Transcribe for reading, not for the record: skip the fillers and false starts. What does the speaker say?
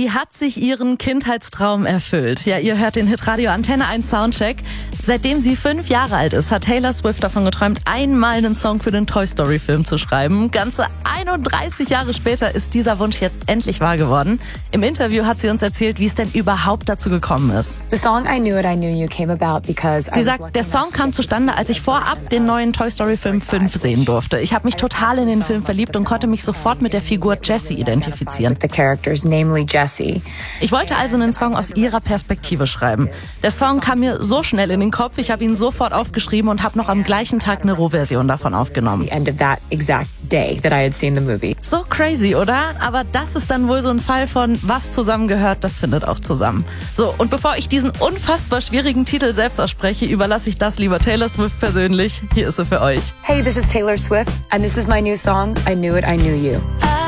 Sie hat sich ihren Kindheitstraum erfüllt. Ja, ihr hört den Hitradio Antenne 1 Soundcheck. Seitdem sie 5 Jahre alt ist, hat Taylor Swift davon geträumt, einmal einen Song für den Toy Story Film zu schreiben. Ganze 31 Jahre später ist dieser Wunsch jetzt endlich wahr geworden. Im Interview hat sie uns erzählt, wie es denn überhaupt dazu gekommen ist. Sie sagt, der Song kam zustande, als ich vorab den neuen Toy Story Film 5 sehen durfte. Ich habe mich total in den Film verliebt und konnte mich sofort mit der Figur Jessie identifizieren. Ich wollte also einen Song aus ihrer Perspektive schreiben. Der Song kam mir so schnell in den Kopf, ich habe ihn sofort aufgeschrieben und habe noch am gleichen Tag eine Rohversion davon aufgenommen. So crazy, oder? Aber das ist dann wohl so ein Fall von was zusammengehört, das findet auch zusammen. So, und bevor ich diesen unfassbar schwierigen Titel selbst ausspreche, überlasse ich das lieber Taylor Swift persönlich. Hier ist sie für euch. Hey, this is Taylor Swift and this is my new song, I Knew It, I Knew You.